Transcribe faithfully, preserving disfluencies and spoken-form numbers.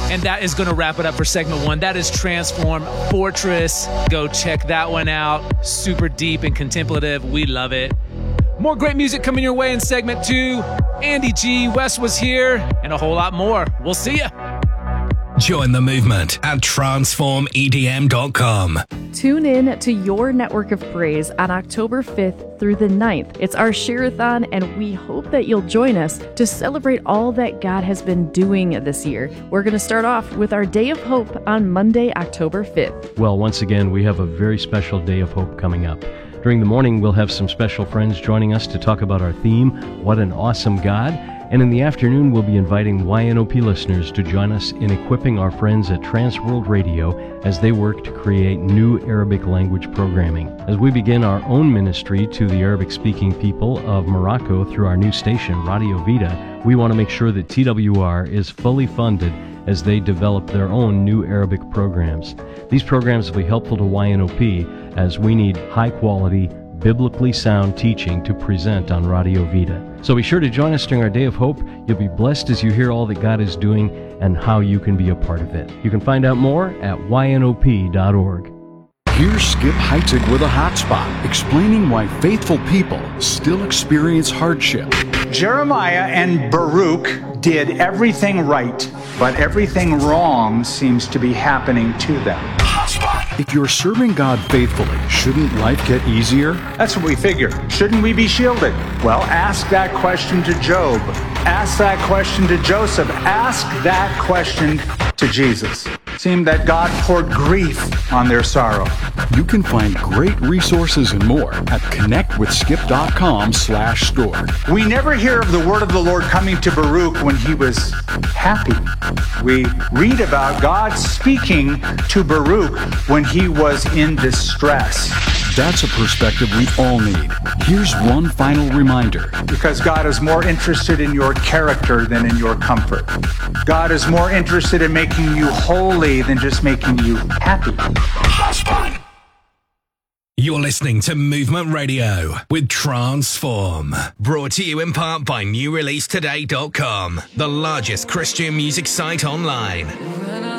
And that is going to wrap it up for segment one. That is Transform Fortress. Go check that one out. Super deep and contemplative. We love it. More great music coming your way in segment two. Andy G, Wes was here, and a whole lot more. We'll see ya. Join the movement at transform E D M dot com. Tune in to Your Network of Praise on October fifth through the ninth. It's our Share-a-thon, and we hope that you'll join us to celebrate all that God has been doing this year. We're going to start off with our Day of Hope on Monday, October fifth. Well, once again, we have a very special Day of Hope coming up. During the morning, we'll have some special friends joining us to talk about our theme, What an Awesome God. And in the afternoon, we'll be inviting Y N O P listeners to join us in equipping our friends at Transworld Radio as they work to create new Arabic language programming. As we begin our own ministry to the Arabic-speaking people of Morocco through our new station, Radio Vida, we want to make sure that T W R is fully funded as they develop their own new Arabic programs. These programs will be helpful to Y N O P as we need high-quality, biblically sound teaching to present on Radio Vida. So be sure to join us during our Day of Hope. You'll be blessed as you hear all that God is doing and how you can be a part of it. You can find out more at Y N O P dot org. Here's Skip Heitzig with a hotspot, explaining why faithful people still experience hardship. Jeremiah and Baruch did everything right, but everything wrong seems to be happening to them. If you're serving God faithfully, shouldn't life get easier? That's what we figure. Shouldn't we be shielded? Well, ask that question to Job. Ask that question to Joseph. Ask that question to Jesus. It seemed that God poured grief on their sorrow. You can find great resources and more at connectwithskip.com slash store. We never hear of the word of the Lord coming to Baruch when he was happy. We read about God speaking to Baruch when he was in distress. That's a perspective we all need. Here's one final reminder. Because God is more interested in your character than in your comfort. God is more interested in making you holy than just making you happy. You're listening to Movement Radio with Transform. Brought to you in part by new release today dot com, the largest Christian music site online.